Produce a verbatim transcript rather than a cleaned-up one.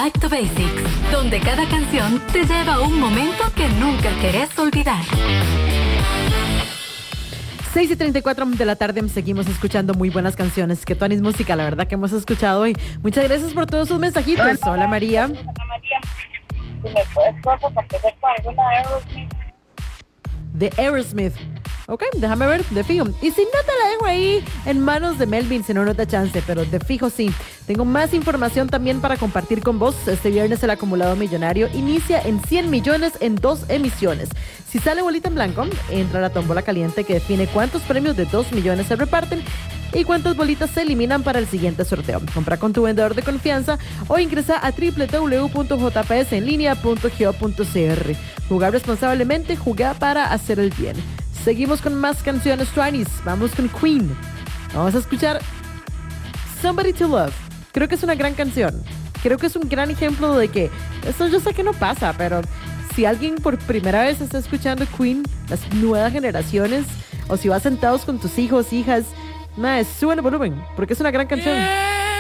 Back to Basics, donde cada canción te lleva a un momento que nunca querés olvidar. seis y treinta y cuatro de la tarde, seguimos escuchando muy buenas canciones. Que Tonis Música, la verdad que hemos escuchado hoy. Muchas gracias por todos sus mensajitos. Hola, María. Hola, María. Si me puedes compartir con alguna de Aerosmith. De Aerosmith. Ok, déjame ver, de fijo. Y si no te la dejo ahí en manos de Melvin, si no, no te chance, pero de fijo sí. Tengo más información también para compartir con vos. Este viernes el acumulado millonario inicia en cien millones en dos emisiones. Si sale bolita en blanco, entra la tómbola caliente que define cuántos premios de dos millones se reparten y cuántas bolitas se eliminan para el siguiente sorteo. Compra con tu vendedor de confianza o ingresa a doble u doble u doble u punto j p s en línea punto go punto c r. Jugar responsablemente, jugar para hacer el bien. Seguimos con más canciones twenties. Vamos con Queen. Vamos a escuchar Somebody to Love. Creo que es una gran canción. Creo que es un gran ejemplo de que eso yo sé que no pasa, pero si alguien por primera vez está escuchando Queen, las nuevas generaciones, o si vas sentados con tus hijos, hijas, madre, suben el volumen, porque es una gran canción.